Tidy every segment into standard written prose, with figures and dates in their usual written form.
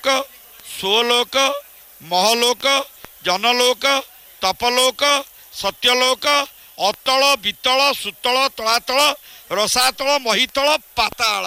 स्वलोक महलोक जनलोक तपलोक सत्यलोक अतल वितल सुतल तलातल रसातल महितल पाताल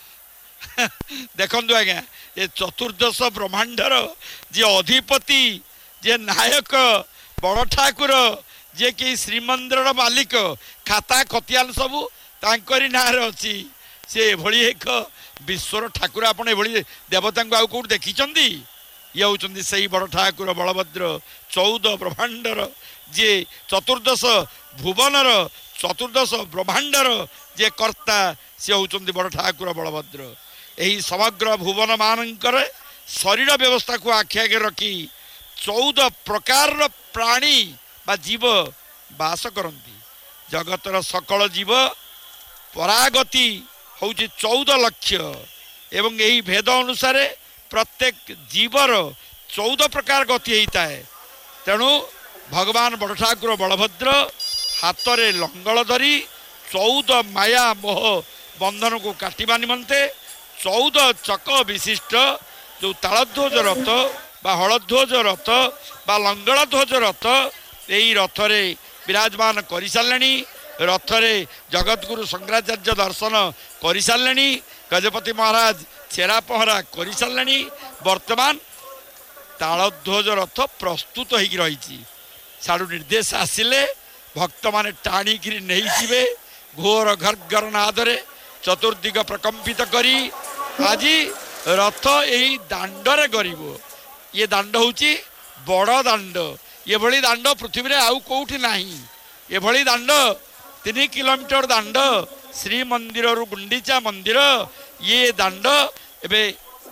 देखु आज्ञा ये चतुर्दश ब्रह्मांडर जे अधिपति जे नायक बड़ ठाकुर जे कि श्रीमंदिर मालिक खाता खतियान सबू तांकरी नार अच्छी से एभली एक विश्वर ठाकुर आपण एभली देवता को आउ कौट देखी ये होती से बड़ ठाकुर बलभद्र 14 ब्रह्मांडर जे चतुर्दश भुवनर चतुर्दश ब्रह्मांडर जे कर्ता सी होती बड़ ठाकुर बलभद्र यही समग्र भुवन मानकर शरीर व्यवस्था को आखि आगे रखी 14 प्रकार प्राणी बा जीव बास करती जगतर सकल जीव परागति हूँ 14 लक्ष एवं यही भेद अनुसार प्रत्येक जीवर 14 प्रकार गति होता है तेणु भगवान बड़ ठाकुर बलभद्र हाथ में लंगल धरी 14 माया मोह बंधन को काटिबा निमंते 14 चक विशिष्ट जो तालध्वज रथ बा हलध्वज रथ बा लंगल ध्वज रथ यही रथ रे विराजमान कर सारे रथरे जगतगुरु शंकराचार्य दर्शन कर सारे गजपति महाराज छेरा पहरा कर सारे वर्तमान तालध्वज रथ प्रस्तुत हो रही साड़ू निर्देश आसिले भक्त माने टाणिक नहीं जीवे घोर घर्घर नादरे चतुर्दिग प्रकंपित करी आज रथ यही दांडरे गरीब ये दांड होची बड़ दांड ये भली दांड पृथ्वी आउ कौटी नहीं ये भली दांड 3 किलोमीटर दांड श्री मंदिर रु गुंडीचा मंदिर ये दांड एबे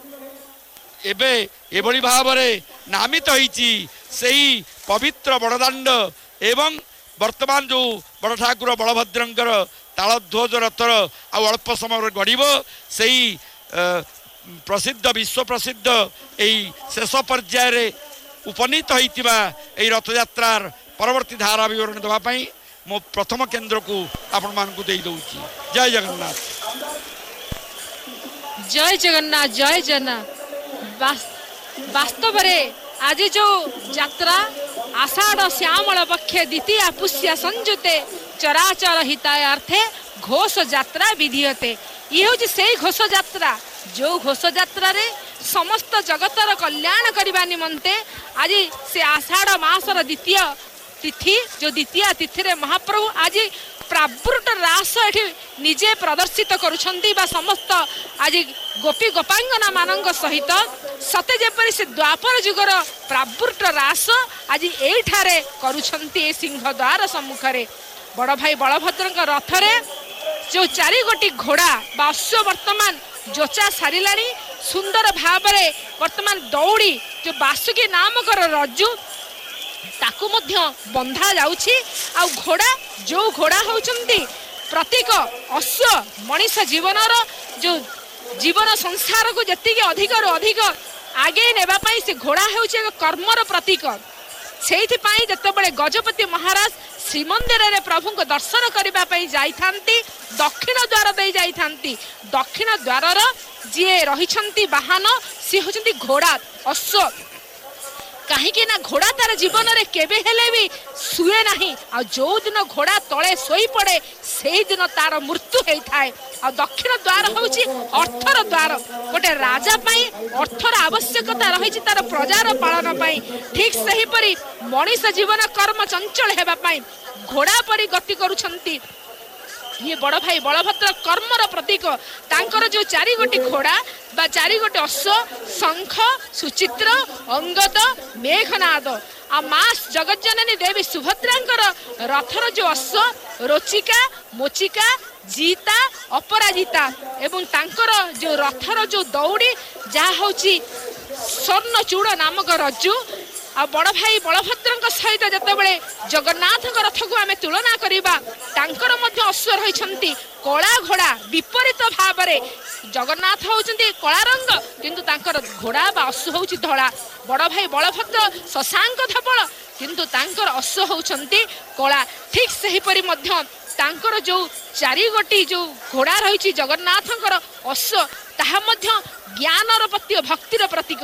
एबे एभली भाव नामित होईची सही पवित्र बड़दांड एवं वर्तमान जो बड़ ठाकुर बलभद्रंकर तालध्वज रथर आ अल्प समय गड़ब से प्रसिद्ध विश्व प्रसिद्ध यही शेष पर्यायर उपनीत होइतिबा एही रथयात्रार परवर्ती धारा विवरण देवाई मो प्रथम केन्द्र को आपण मानकु देई दउची। जय जगन्नाथ जय जगन्नाथ जय जगन्नाथ। वास्तव में आज जो यात्रा आषाढ़ श्यामल पक्षे द्वितीय पुष्य संयुते चराचर हिताय अर्थे घोष यात्रा विधीयते ये हूँ से घोष यात्रा जो घोष यात्रा रे समस्त जगतर कल्याण करने निमंते आज से आषाढ़ मासर द्वितीय तिथि जो द्वितीय तिथि रे महाप्रभु आज प्रावृत रास एठी निजे प्रदर्शित करुछंती बा समस्त आज गोपी गोपांगना मानंग सहित सते जेपरि से द्वापर जुगर प्रावृत रास आज एठारे करुछंती सिंह द्वार सम्मुख रे बड़ भाई बलभद्रଙ୍କ रथरे जो 4 गोटी घोड़ा बा अश्व वर्तमान जोचा सारिलानी सुंदर भावरे वर्तमान दौड़ी जो बासुकी नामक रज्जु ताकू मध्य बंधा जाउछि आ घोड़ा जो घोड़ा होउचंती प्रतीक अश्व मनीष जीवनर जो जीवन संसार को जति अधिक रु अधिक आगे नेबा पई से घोड़ा होउछि एक कर्मर प्रतीक सेहिथि पई जतबेले गजपति महाराज श्रीमंदिर रे प्रभु को दर्शन करबा पई जाइथांती दक्षिण द्वार दे जाइथांती दक्षिण द्वार जे रहिछंती वाहन से होचंती घोड़ा अश्व कहीं ना घोड़ा तार जीवन रे केबे हेले भी सुए नहीं आ जो दिन घोड़ा तले सोई पड़े से दिन तार मृत्यु होता आ दक्षिण द्वार होउची अर्थर द्वार गोटे राजा पाई अर्थर आवश्यकता रही तार प्रजार पालन पाई ठीक सही परी मनीष जीवन कर्म चंचल हेबा पाई घोड़ा परी गति करुछंती ये बड़ भाई बलभद्र कर्मर प्रतीक तांकर जो 4 गोटी घोड़ा बा 4 गोटी अश्व शंख सुचित्र अंगद मेघनाद आ मां जगज्जननी देवी सुभद्रांकर रथर जो अश्व रोचिका मोचिका जीता अपराजिता एवं तांकर जो रथर जो दौड़ी जहा होची स्वर्णचूड़ नामक रज्जु आ बड़ भाई बलभद्र सहित जितेबाला जगन्नाथ रथ को आम तुलना करवा तांकर मध्य अश्व रही कला घोड़ा विपरीत भाव जगन्नाथ होउचंती कला रंग किंतु तांकर घोड़ा बा अश्व होउची धला बड़ भाई बलभद्र शशांक धवल किंतु तांकर अश्व होउचंती कला ठीक सही परी मध्य तांकर जो 4 गोटी जो घोड़ा रही जगन्नाथंकर अश्व ताहा मध्य ज्ञानर प्रति भक्तिर प्रतीक